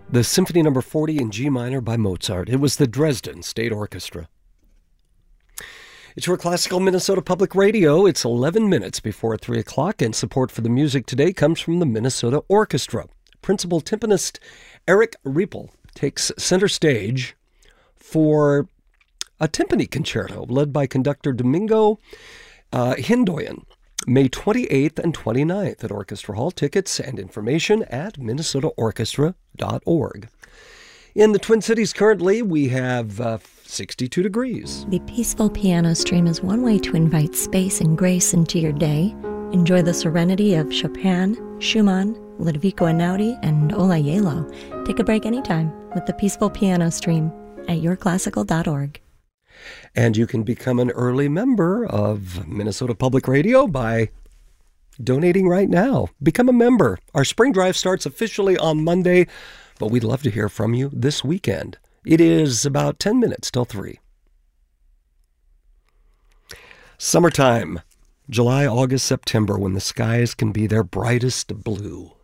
the Symphony No. 40 in G minor by Mozart. It was the Dresden State Orchestra. It's your Classical Minnesota Public Radio. It's 11 minutes before 3 o'clock, and support for the music today comes from the Minnesota Orchestra. Principal timpanist Eric Riepel takes center stage for a timpani concerto led by conductor Domingo Hindoyan, May 28th and 29th at Orchestra Hall. Tickets and information at minnesotaorchestra.org. In the Twin Cities currently, we have 62 degrees. The Peaceful Piano Stream is one way to invite space and grace into your day. Enjoy the serenity of Chopin, Schumann, Ludovico Einaudi, and Ola Yelo. Take a break anytime with the Peaceful Piano Stream at yourclassical.org. And you can become an early member of Minnesota Public Radio by donating right now. Become a member. Our spring drive starts officially on Monday, but we'd love to hear from you this weekend. It is about 10 minutes till 3. Summertime, July, August, September, when the skies can be their brightest blue.